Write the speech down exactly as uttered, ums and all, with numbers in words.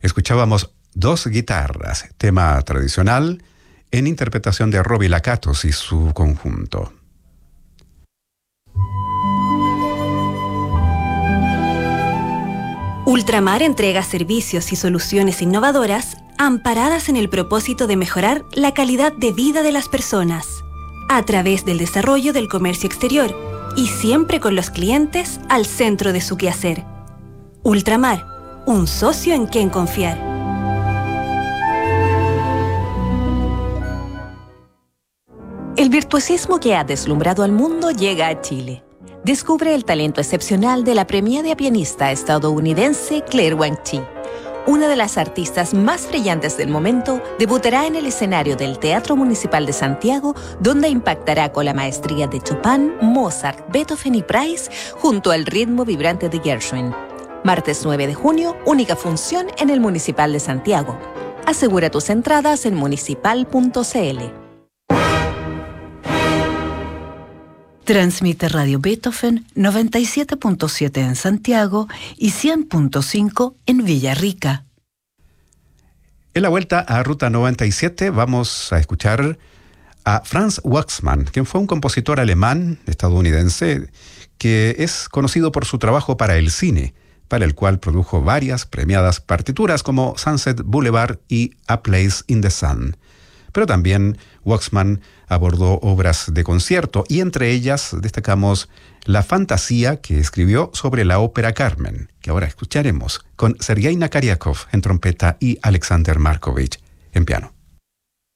Escuchábamos Dos Guitarras, tema tradicional en interpretación de Robbie Lakatos y su conjunto. Ultramar entrega servicios y soluciones innovadoras amparadas en el propósito de mejorar la calidad de vida de las personas a través del desarrollo del comercio exterior y siempre con los clientes al centro de su quehacer. Ultramar, un socio en quien confiar. El virtuosismo que ha deslumbrado al mundo llega a Chile. Descubre el talento excepcional de la premiada pianista estadounidense Claire Wang Chi. Una de las artistas más brillantes del momento debutará en el escenario del Teatro Municipal de Santiago, donde impactará con la maestría de Chopin, Mozart, Beethoven y Price, junto al ritmo vibrante de Gershwin. Martes nueve de junio, única función en el Municipal de Santiago. Asegura tus entradas en municipal punto c l. Transmite Radio Beethoven noventa y siete punto siete en Santiago y cien punto cinco en Villarrica. En la vuelta a Ruta noventa y siete vamos a escuchar a Franz Waxman, quien fue un compositor alemán estadounidense que es conocido por su trabajo para el cine, para el cual produjo varias premiadas partituras como Sunset Boulevard y A Place in the Sun. Pero también Waxman abordó obras de concierto y entre ellas destacamos la fantasía que escribió sobre la ópera Carmen, que ahora escucharemos con Sergei Nakariakov en trompeta y Alexander Markovich en piano.